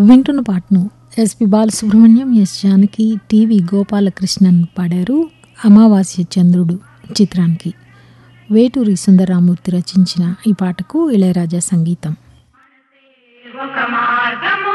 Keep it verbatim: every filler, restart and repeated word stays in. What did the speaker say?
వింటున్న పాటను SP Balasubrahmanyam, yes Janaki, TV Gopalakrishnan పాడారు. అమావాస్య చంద్రుడు చిత్రానికి వేటూరి సుందరరామూర్తి రచించిన ఈ పాటకు ఇళయరాజా సంగీతం.